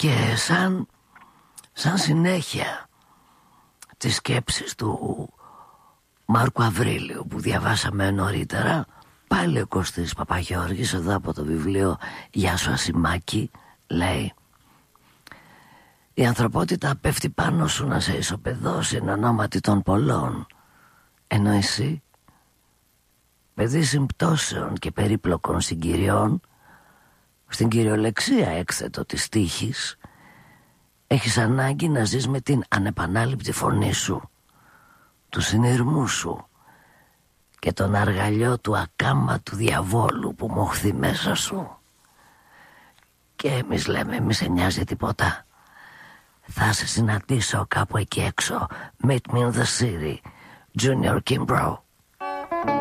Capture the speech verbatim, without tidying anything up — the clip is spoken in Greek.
Και σαν, σαν συνέχεια τις σκέψεις του Μάρκου Αβρίλιου που διαβάσαμε νωρίτερα, πάλι ο Κωστής Παπαγιώργης εδώ από το βιβλίο «Γεια σου Ασημάκη» λέει: «Η ανθρωπότητα πέφτει πάνω σου να σε ισοπεδώσει εν ονόματι των πολλών, ενώ εσύ, παιδί συμπτώσεων και περίπλοκων συγκυριών, στην κυριολεξία έκθετο της τύχης, έχεις ανάγκη να ζεις με την ανεπανάληπτη φωνή σου, του συνειρμού σου και τον αργαλιό του ακάματου διαβόλου που μοχθεί μέσα σου. Και εμείς λέμε, μη σε νοιάζει τίποτα. Θα σε συναντήσω κάπου εκεί έξω. Meet me in the city, Junior Kimbrough».